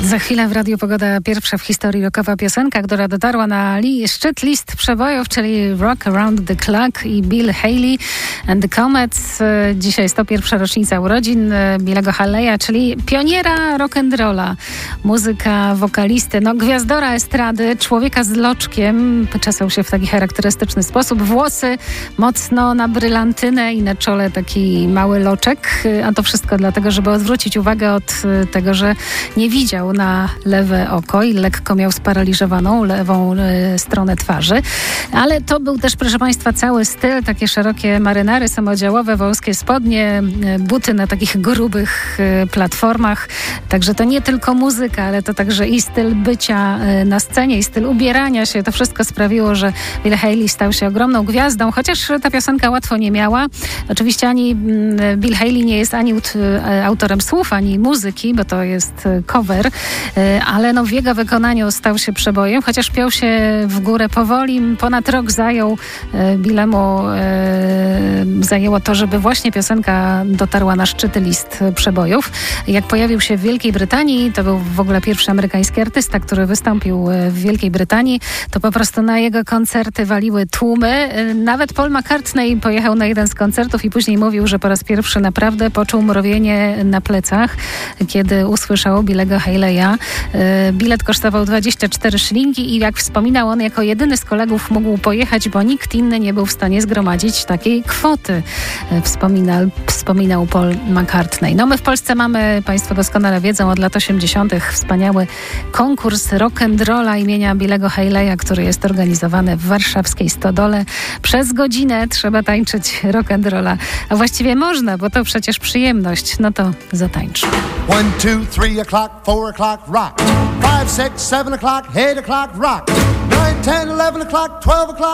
Za chwilę w Radiu Pogoda pierwsza w historii rockowa piosenka, która dotarła na szczyt list przebojów, czyli Rock Around the Clock i Bill Haley and the Comets. Dzisiaj 101. rocznica urodzin Billego Haleya, czyli pioniera rock'n'rolla, muzyka, wokalisty, gwiazdora estrady, człowieka z loczkiem, czesał się w taki charakterystyczny sposób, włosy mocno na brylantynę i na czole taki mały loczek, a to wszystko dlatego, żeby odwrócić uwagę od tego, że nie widział na lewe oko i lekko miał sparaliżowaną lewą stronę twarzy. Ale to był też, proszę Państwa, cały styl, takie szerokie marynary samodziałowe, wąskie spodnie, buty na takich grubych platformach. Także to nie tylko muzyka, ale to także i styl bycia na scenie, i styl ubierania się. To wszystko sprawiło, że Bill Haley stał się ogromną gwiazdą, chociaż ta piosenka łatwo nie miała. Oczywiście ani Bill Haley nie jest ani autorem słów, ani muzyki, bo to jest cover, ale w jego wykonaniu stał się przebojem, chociaż piął się w górę powoli. Ponad rok Billemu zajęło to, żeby właśnie piosenka dotarła na szczyty list przebojów. Jak pojawił się w Wielkiej Brytanii, to był w ogóle pierwszy amerykański artysta, który wystąpił w Wielkiej Brytanii, to po prostu na jego koncerty waliły tłumy. Nawet Paul McCartney pojechał na jeden z koncertów i później mówił, że po raz pierwszy naprawdę poczuł mrowienie na plecach, kiedy usłyszał Billego Haleya. Bilet kosztował 24 szylingi i jak wspominał, on jako jedyny z kolegów mógł pojechać, bo nikt inny nie był w stanie zgromadzić takiej kwoty, wspominał Paul McCartney. My w Polsce mamy, Państwo doskonale wiedzą, od lat 80. wspaniały konkurs rock'n'rolla imienia Billego Haleya, który jest organizowany w warszawskiej Stodole. Przez godzinę trzeba tańczyć rock'n'rolla, a właściwie można, bo to przecież przyjemność. To zatańczmy. 1, 2, 3 o'clock, 4 o'clock, rock. 5, 6, 7 o'clock, 8 o'clock, rock. 9, 10, 11 o'clock, 12 o'clock.